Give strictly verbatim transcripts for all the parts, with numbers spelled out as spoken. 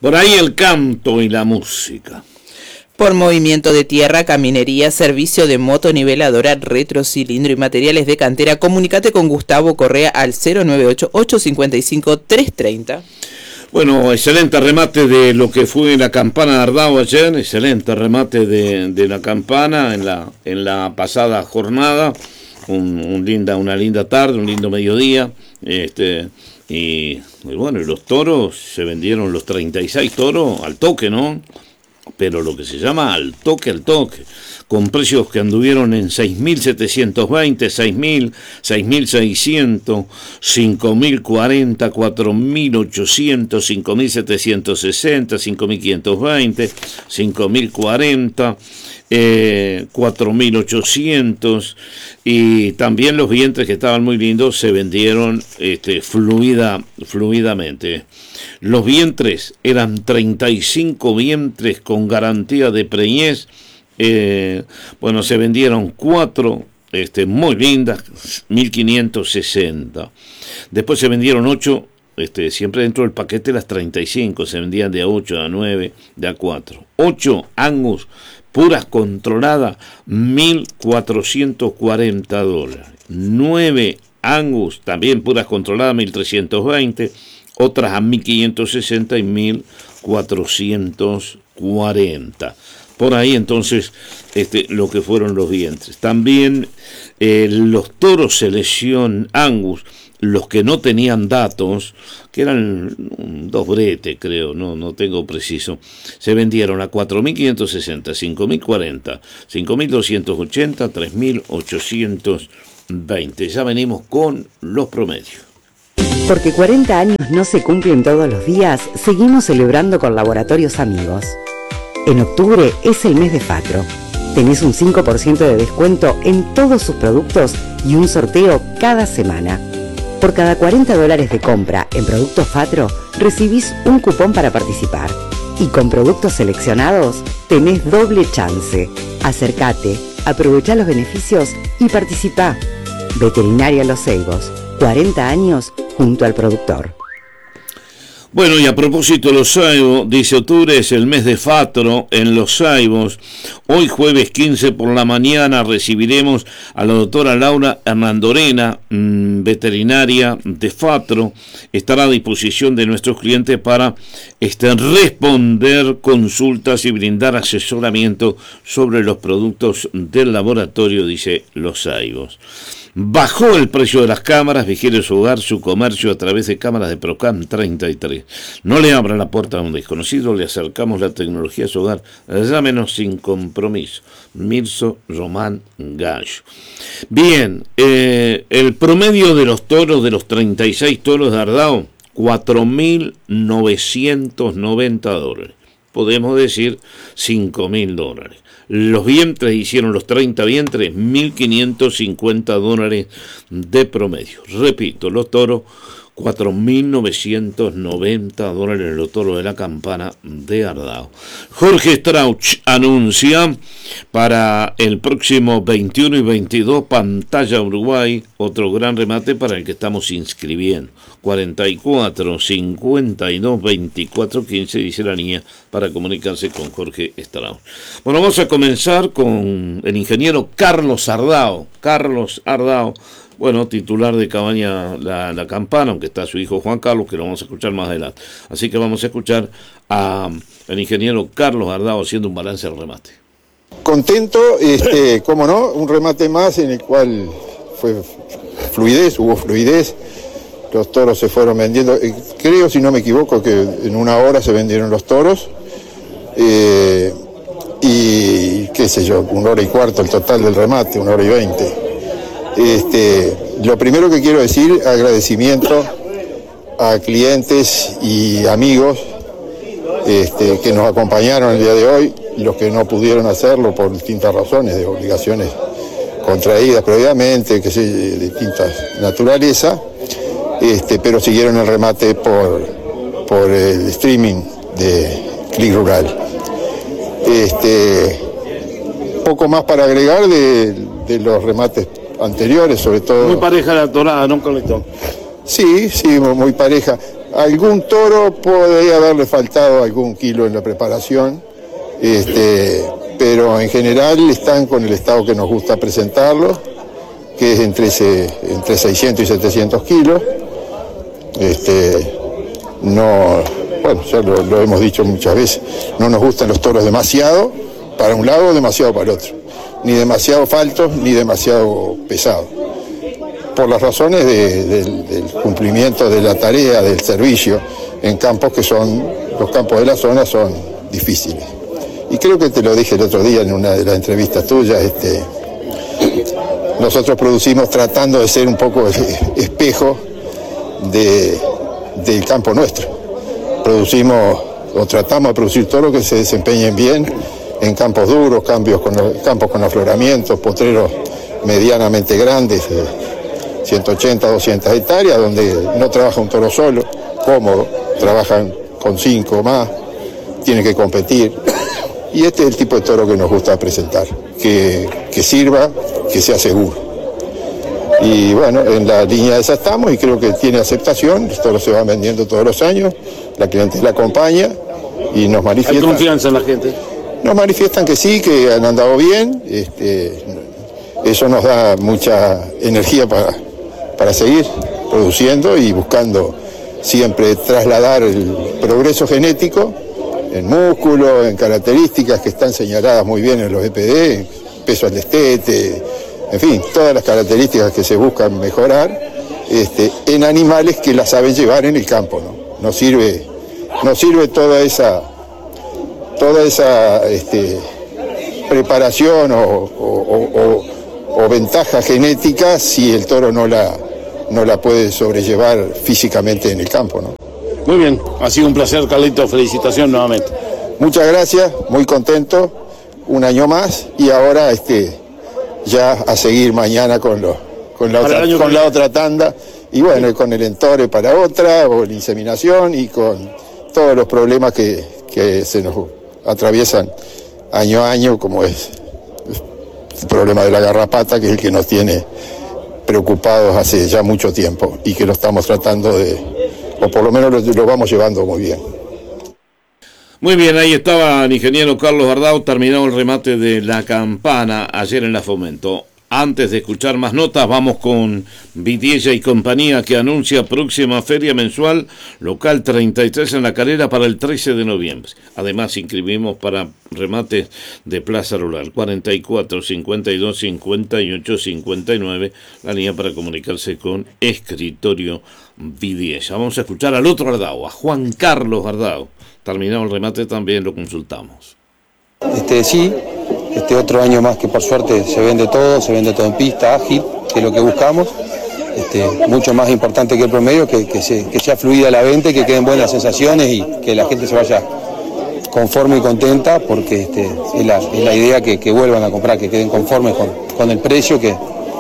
Por ahí el canto y la música. Por movimiento de tierra, caminería, servicio de moto, niveladora, retrocilindro y materiales de cantera, comunícate con Gustavo Correa al cero nueve ocho, ocho cinco cinco, tres tres cero. Bueno, excelente remate de lo que fue la campana de Ardao ayer, excelente remate de, de la campana en la, en la pasada jornada, un, un linda, una linda tarde, un lindo mediodía, este... Y, y bueno, y los toros, se vendieron los treinta y seis toros al toque, ¿no? Pero lo que se llama al toque, al toque, con precios que anduvieron en seis mil setecientos veinte, seis mil, seis mil seiscientos, cinco mil cuarenta, cuatro mil ochocientos, cinco mil setecientos sesenta, cinco mil quinientos veinte, cinco mil cuarenta, eh, cuatro mil ochocientos, y también los vientres que estaban muy lindos se vendieron este, fluida, fluidamente. Los vientres eran treinta y cinco vientres con garantía de preñez. Eh, bueno, se vendieron cuatro este, muy lindas, mil quinientos sesenta. Después se vendieron ocho, este, siempre dentro del paquete las treinta y cinco, se vendían de a ocho, de a nueve, de a cuatro. ocho Angus puras controladas, mil cuatrocientos cuarenta dólares. nueve Angus, también puras controladas, mil trescientos veinte. Otras a mil quinientos sesenta y mil cuatrocientos cuarenta. Por ahí entonces este, lo que fueron los vientres. También eh, los toros selección Angus, los que no tenían datos, que eran dos bretes creo, no, no tengo preciso, se vendieron a cuatro mil quinientos sesenta, cinco mil cuarenta, cinco mil doscientos ochenta, tres mil ochocientos veinte. Ya venimos con los promedios. Porque cuarenta años no se cumplen todos los días, seguimos celebrando con Laboratorios Amigos. En octubre es el mes de Fatro. Tenés un cinco por ciento de descuento en todos sus productos y un sorteo cada semana. Por cada cuarenta dólares de compra en productos Fatro, recibís un cupón para participar. Y con productos seleccionados, tenés doble chance. Acércate, aprovechá los beneficios y participá. Veterinaria Los Ceibos, cuarenta años junto al productor. Bueno, y a propósito de los Saibos, dice octubre es el mes de Fatro en los Saibos. Hoy jueves quince por la mañana recibiremos a la doctora Laura Hernandorena, mmm, veterinaria de Fatro. Estará a disposición de nuestros clientes para este, responder consultas y brindar asesoramiento sobre los productos del laboratorio, dice los Saibos. Bajó el precio de las cámaras, vigile su hogar, su comercio a través de cámaras de Procam treinta y tres. No le abra la puerta a un desconocido, le acercamos la tecnología a su hogar. Llámenos sin compromiso. Mirso Román Gallo. Bien, eh, el promedio de los toros, de los treinta y seis toros de Ardao, cuatro mil novecientos noventa dólares. Podemos decir cinco mil dólares. Los vientres hicieron los treinta vientres, mil quinientos cincuenta dólares de promedio. Repito, los toros, cuatro mil novecientos noventa dólares los toros de la campana de Ardao. Jorge Strauch anuncia para el próximo veintiuno y veintidós Pantalla Uruguay, otro gran remate para el que estamos inscribiendo. cuarenta y cuatro, cincuenta y dos, veinticuatro, quince, dice la niña, para comunicarse con Jorge Strauch. Bueno, vamos a comenzar con el ingeniero Carlos Ardao. Carlos Ardao, bueno, titular de Cabaña La, la Campana, aunque está su hijo Juan Carlos, que lo vamos a escuchar más adelante. Así que vamos a escuchar al ingeniero Carlos Ardao haciendo un balance del remate. Contento, este, cómo no, un remate más en el cual fue fluidez, hubo fluidez. Los toros se fueron vendiendo, creo, si no me equivoco, que en una hora se vendieron los toros, eh, y qué sé yo, una hora y cuarto el total del remate, una hora y veinte. Este, lo primero que quiero decir, agradecimiento a clientes y amigos este, que nos acompañaron el día de hoy, y los que no pudieron hacerlo por distintas razones, de obligaciones contraídas previamente, que sé, de distintas naturaleza. Este, pero siguieron el remate por, por el streaming de Click Rural. Este, poco más para agregar de, de los remates anteriores, sobre todo... Muy pareja la torada, ¿no, Colector? Sí, sí, muy pareja. Algún toro podría haberle faltado algún kilo en la preparación, este, pero en general están con el estado que nos gusta presentarlos, que es entre, ese, entre seiscientos y setecientos kilos. Este, no, bueno, ya lo, lo hemos dicho muchas veces, no nos gustan los toros demasiado para un lado, demasiado para el otro, ni demasiado faltos, ni demasiado pesados, por las razones de, de, del cumplimiento de la tarea, del servicio, en campos que son, los campos de la zona son difíciles. Y creo que te lo dije el otro día en una de las entrevistas tuyas, este, nosotros producimos tratando de ser un poco espejo de, del campo nuestro. Producimos o tratamos de producir toros que se desempeñen bien en campos duros, cambios con, campos con afloramientos, potreros medianamente grandes, eh, ciento ochenta, doscientas hectáreas, donde no trabaja un toro solo, cómodo, trabajan con cinco más, tienen que competir. Y este es el tipo de toro que nos gusta presentar, que, que sirva, que sea seguro. Y bueno, en la línea esa estamos y creo que tiene aceptación, los toros se van vendiendo todos los años, la clientela acompaña y nos manifiestan... ¿Hay confianza en la gente? Nos manifiestan que sí, que han andado bien, este, eso nos da mucha energía para, para seguir produciendo y buscando siempre trasladar el progreso genético en músculo, en características que están señaladas muy bien en los E P D, peso al destete, en fin, todas las características que se buscan mejorar este, en animales que las saben llevar en el campo, ¿no? No sirve, no sirve toda esa, toda esa este, preparación o, o, o, o ventaja genética si el toro no la, no la puede sobrellevar físicamente en el campo, ¿no? Muy bien, ha sido un placer, Carlito, felicitación nuevamente. Muchas gracias, muy contento, un año más y ahora este, ya a seguir mañana con, lo, con, la, otra, con la otra tanda y bueno, con el entore para otra, o la inseminación y con todos los problemas que, que se nos atraviesan año a año, como es el problema de la garrapata, que es el que nos tiene preocupados hace ya mucho tiempo y que lo estamos tratando de, o por lo menos lo, lo vamos llevando muy bien. Muy bien, ahí estaba el ingeniero Carlos Ardao, terminado el remate de la campana ayer en la Fomento. Antes de escuchar más notas, vamos con Vidiella y compañía, que anuncia próxima feria mensual local treinta y tres en La Calera para el trece de noviembre. Además, inscribimos para remates de Plaza Rural cuarenta y cuatro, cincuenta y dos, cincuenta y ocho, cincuenta y nueve, la línea para comunicarse con Escritorio Vidiella. Vamos a escuchar al otro Ardao, a Juan Carlos Ardao. Terminado el remate también lo consultamos. Este sí, este otro año más que por suerte se vende todo, se vende todo en pista, ágil, que es lo que buscamos. Este, mucho más importante que el promedio, que, que, se, que sea fluida la venta, que queden buenas sensaciones y que la gente se vaya conforme y contenta, porque este, es, la, es la idea que, que vuelvan a comprar, que queden conformes con, con el precio, que,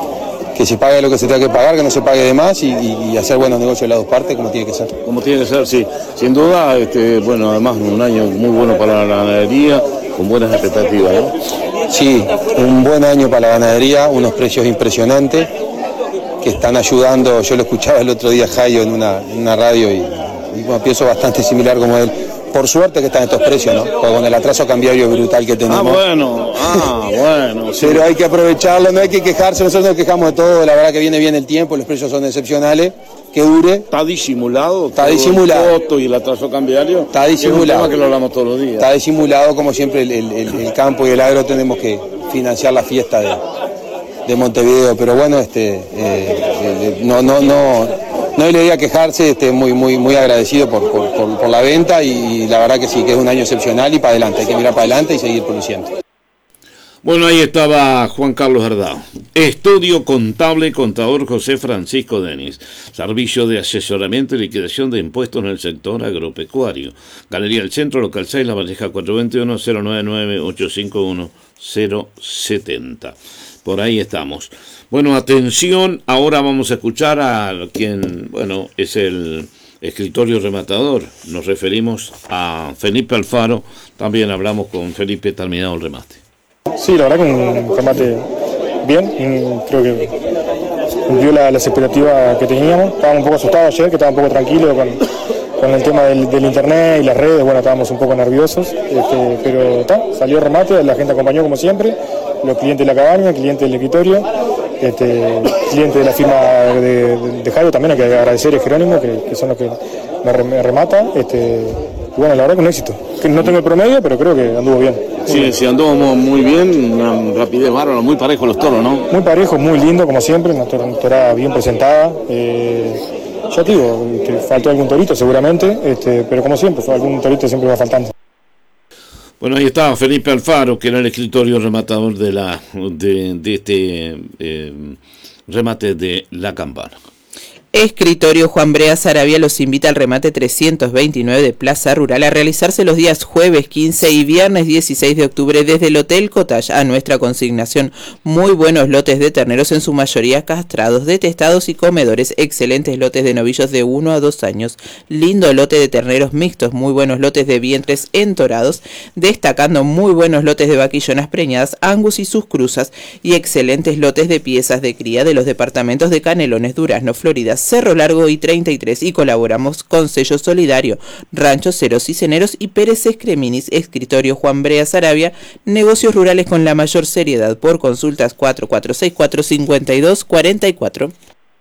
que se pague lo que se tenga que pagar, que no se pague de más y, y, y hacer buenos negocios de las dos partes como tiene que ser. Como tiene que ser, sí. Sin duda, este, bueno, además un año muy bueno para la ganadería, con buenas expectativas, ¿no? Sí, un buen año para la ganadería, unos precios impresionantes que están ayudando. Yo lo escuchaba el otro día Jairo en una, en una radio y, y bueno, pienso bastante similar como él. Por suerte que están estos precios, ¿no? Porque con el atraso cambiario brutal que tenemos. Ah, bueno, ah, bueno. Sí. Pero hay que aprovecharlo, no hay que quejarse, nosotros nos quejamos de todo, la verdad que viene bien el tiempo, los precios son excepcionales, que dure. Está disimulado. Está disimulado. El costo y el atraso cambiario. Está disimulado. Es un tema que lo hablamos todos los días. Está disimulado, como siempre el, el, el, el campo y el agro tenemos que financiar la fiesta de, de Montevideo, pero bueno, este, eh, eh, no, no, no. No hay la idea de quejarse, este, muy, muy, muy agradecido por, por, por, por la venta y, y la verdad que sí, que es un año excepcional y para adelante, hay que mirar para adelante y seguir produciendo. Bueno, ahí estaba Juan Carlos Ardao. Estudio Contable Contador José Francisco Denis. Servicio de asesoramiento y liquidación de impuestos en el sector agropecuario. Galería del Centro, local seis, La Valleja cuatrocientos veintiuno, cero noventa y nueve, ochocientos cincuenta y uno, cero setenta. Por ahí estamos. Bueno, atención, ahora vamos a escuchar a quien, bueno, es el escritorio rematador. Nos referimos a Felipe Alfaro. También hablamos con Felipe terminado el remate. Sí, la verdad que un remate bien, y creo que cumplió la, las expectativas que teníamos. Estábamos un poco asustados ayer, que estaba un poco tranquilo con, con el tema del, del internet y las redes, bueno, estábamos un poco nerviosos, este, pero está, salió el remate, la gente acompañó como siempre, los clientes de la cabaña, clientes del escritorio, este, clientes de la firma de, de, de Jairo también, hay que agradecer a Jerónimo, que, que son los que me, me rematan, este, y bueno, la verdad que un éxito. No tengo el promedio, pero creo que anduvo bien. Sí, bien. Sí, anduvo muy bien, una rapidez bárbara, muy parejo los toros, ¿no? Muy parejo, muy lindo, como siempre, una torada bien presentada. Eh, ya te digo, te faltó algún torito seguramente, este, pero como siempre, algún torito siempre va faltando. Bueno, ahí estaba Felipe Alfaro, que era el escritorio rematador de, la, de, de este eh, remate de La Campana. Escritorio Juan Brea Sarabia los invita al remate trescientos veintinueve de Plaza Rural a realizarse los días jueves quince y viernes dieciséis de octubre desde el Hotel Cottage a nuestra consignación. Muy buenos lotes de terneros, en su mayoría castrados, detestados y comedores. Excelentes lotes de novillos de uno a dos años. Lindo lote de terneros mixtos. Muy buenos lotes de vientres entorados, destacando muy buenos lotes de vaquillonas preñadas, angus y sus cruzas, y excelentes lotes de piezas de cría de los departamentos de Canelones, Durazno, Florida, Cerro Largo y treinta y tres, y colaboramos con Sello Solidario, Rancho Ceros y Ceneros y Pérez Escreminis. Escritorio Juan Brea Sarabia, negocios rurales con la mayor seriedad. Por consultas cuatro cuatro seis cuatro cinco dos cuatro cuatro.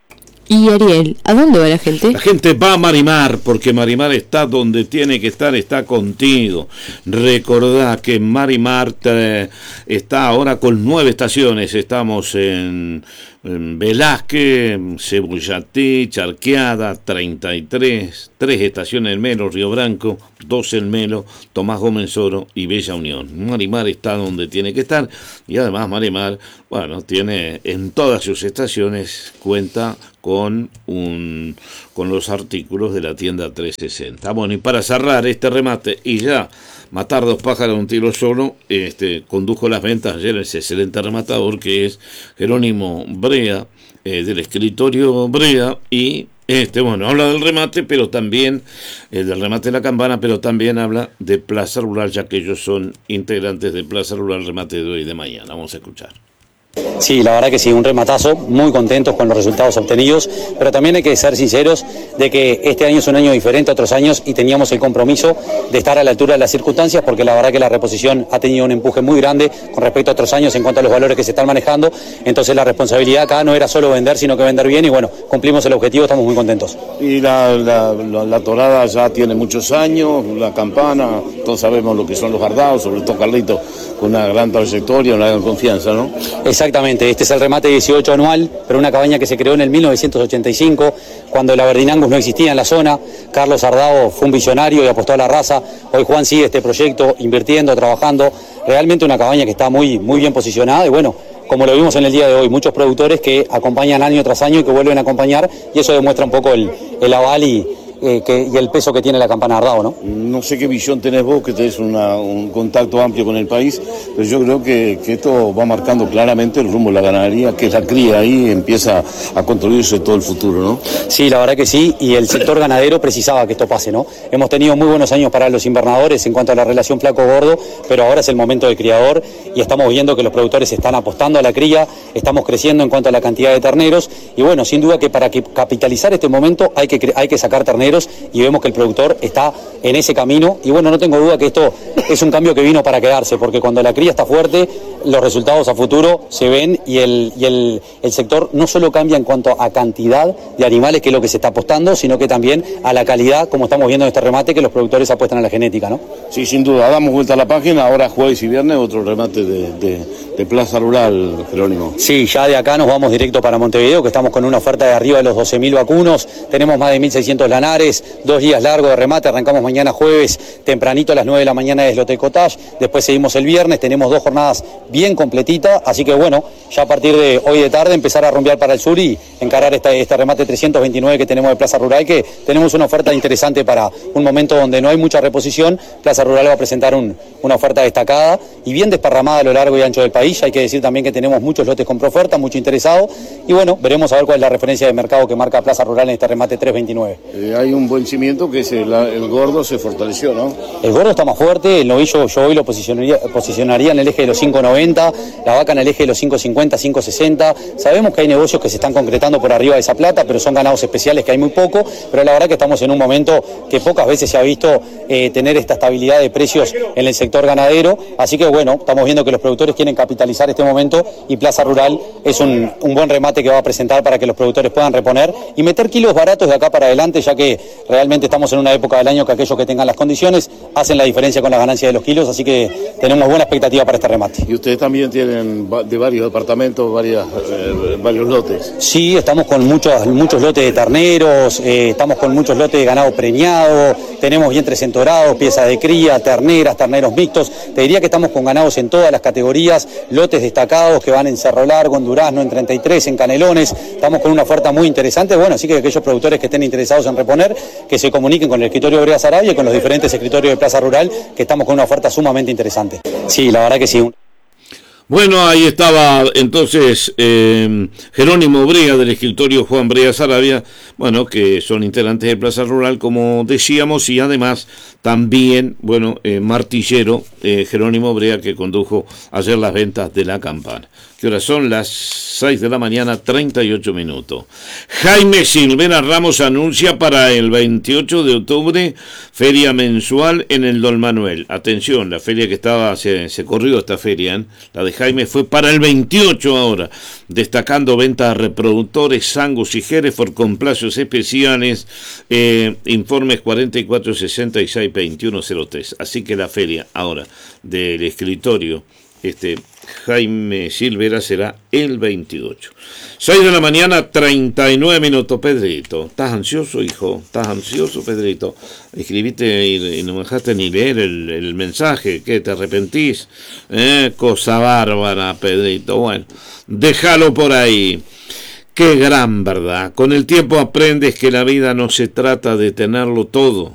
Y Ariel, ¿a dónde va la gente? La gente va a Marimar, porque Marimar está donde tiene que estar, está contigo. Recordá que Marimar te, está ahora con nueve estaciones. Estamos en, en Velázquez, Cebollatí, Charqueada, treinta y tres, tres estaciones en Melo, Río Branco, dos en Melo, Tomás Gómez Oro y Bella Unión. Marimar está donde tiene que estar, y además Marimar, bueno, tiene en todas sus estaciones, cuenta con un con los artículos de la tienda trescientos sesenta. Bueno, y para cerrar este remate y ya matar dos pájaros de un tiro solo, este condujo las ventas ayer ese excelente rematador que es Jerónimo Brea, eh, del escritorio Brea, y este bueno habla del remate, pero también eh, del remate de La Campana, pero también habla de Plaza Rural, ya que ellos son integrantes de Plaza Rural, remate de hoy y de mañana. Vamos a escuchar. Sí, la verdad que sí, un rematazo, muy contentos con los resultados obtenidos, pero también hay que ser sinceros de que este año es un año diferente a otros años y teníamos el compromiso de estar a la altura de las circunstancias, porque la verdad que la reposición ha tenido un empuje muy grande con respecto a otros años en cuanto a los valores que se están manejando. Entonces la responsabilidad acá no era solo vender, sino que vender bien, y bueno, cumplimos el objetivo, estamos muy contentos. Y la, la, la, la torada ya tiene muchos años, La Campana, todos sabemos lo que son los guardados, sobre todo Carlito, con una gran trayectoria, una gran confianza, ¿no? Exactamente, este es el remate dieciocho anual, pero una cabaña que se creó en el mil novecientos ochenta y cinco, cuando la Verdinangus no existía en la zona. Carlos Ardao fue un visionario y apostó a la raza. Hoy Juan sigue este proyecto, invirtiendo, trabajando. Realmente una cabaña que está muy, muy bien posicionada, y bueno, como lo vimos en el día de hoy, muchos productores que acompañan año tras año y que vuelven a acompañar, y eso demuestra un poco el, el aval y, eh, que, y el peso que tiene la Campana Ardao, ¿no? No sé qué visión tenés vos, que tenés una, un contacto amplio con el país, pero yo creo que, que esto va marcando claramente el rumbo de la ganadería, que la cría ahí empieza a construirse todo el futuro, ¿no? Sí, la verdad que sí, y el sector ganadero precisaba que esto pase, ¿no? Hemos tenido muy buenos años para los invernadores en cuanto a la relación flaco-gordo, pero ahora es el momento del criador, y estamos viendo que los productores están apostando a la cría, estamos creciendo en cuanto a la cantidad de terneros, y bueno, sin duda que para que capitalizar este momento hay que, hay que sacar terneros, y vemos que el productor está en ese camino, y bueno, no tengo duda que esto es un cambio que vino para quedarse, porque cuando la cría está fuerte, los resultados a futuro se ven, y el, y el, el sector no solo cambia en cuanto a cantidad de animales, que es lo que se está apostando, sino que también a la calidad, como estamos viendo en este remate, que los productores apuestan a la genética, ¿no? Sí, sin duda, damos vuelta a la página, ahora jueves y viernes otro remate de, de, de Plaza Rural, Jerónimo. Sí, ya de acá nos vamos directo para Montevideo, que estamos con una oferta de arriba de los doce mil vacunos, tenemos más de mil seiscientos lanares, dos días largos de remate, arrancamos mañana jueves, tempranito a las nueve de la mañana desde el Hotel Cottage, después seguimos el viernes, tenemos dos jornadas bien completitas, así que bueno, ya a partir de hoy de tarde empezar a rumbear para el sur y encarar esta, este remate trescientos veintinueve que tenemos de Plaza Rural, que tenemos una oferta interesante para un momento donde no hay mucha reposición. Plaza Rural va a presentar un, una oferta destacada y bien desparramada a lo largo y ancho del país. Hay que decir también que tenemos muchos lotes con proferta, mucho interesado, y bueno, veremos a ver cuál es la referencia de mercado que marca Plaza Rural en este remate trescientos veintinueve. Eh, hay hay un buen cimiento que es el, el gordo se fortaleció, ¿no? El gordo está más fuerte, el novillo yo hoy lo posicionaría, posicionaría en el eje de los cinco noventa, la vaca en el eje de los cinco cincuenta, cinco sesenta. Sabemos que hay negocios que se están concretando por arriba de esa plata, pero son ganados especiales que hay muy poco, pero la verdad que estamos en un momento que pocas veces se ha visto eh, tener esta estabilidad de precios en el sector ganadero, así que bueno, estamos viendo que los productores quieren capitalizar este momento y Plaza Rural es un, un buen remate que va a presentar para que los productores puedan reponer y meter kilos baratos de acá para adelante, ya que realmente estamos en una época del año que aquellos que tengan las condiciones hacen la diferencia con la ganancia de los kilos, así que tenemos buena expectativa para este remate. Y ustedes también tienen de varios departamentos, varias, eh, varios lotes. Sí, estamos con muchos, muchos lotes de terneros, eh, estamos con muchos lotes de ganado preñado, tenemos vientres entorados, piezas de cría, terneras, terneros mixtos. Te diría que estamos con ganados en todas las categorías, lotes destacados que van en Cerro Largo, en Durazno, en treinta y tres, en Canelones. Estamos con una oferta muy interesante, bueno, así que aquellos productores que estén interesados en reponer, que se comuniquen con el escritorio de Brea Sarabia y con los diferentes escritorios de Plaza Rural, que estamos con una oferta sumamente interesante. Sí, la verdad que sí. Bueno, ahí estaba entonces eh, Jerónimo Brea del escritorio Juan Brea Sarabia, bueno, que son integrantes de Plaza Rural, como decíamos, y además también, bueno, eh, martillero eh, Jerónimo Brea, que condujo ayer las ventas de la campana. Que ahora son las seis de la mañana, treinta y ocho minutos. Jaime Silvera Ramos anuncia para el veintiocho de octubre feria mensual en el Don Manuel. Atención, la feria que estaba, se, se corrió esta feria, ¿eh? La de Jaime fue para el veintiocho ahora, destacando ventas a reproductores, Angus y Hereford con plazos especiales, eh, informes cuarenta y cuatro sesenta y seis veintiuno cero tres. Así que la feria ahora del escritorio este Jaime Silvera será el veintiocho. seis de la mañana, treinta y nueve minutos. Pedrito, ¿estás ansioso, hijo? ¿Estás ansioso, Pedrito? Escribiste y, y no me dejaste ni leer el, el mensaje. ¿Qué, te arrepentís? ¿Eh? Cosa bárbara, Pedrito. Bueno, déjalo por ahí. Qué gran verdad. Con el tiempo aprendes que la vida no se trata de tenerlo todo,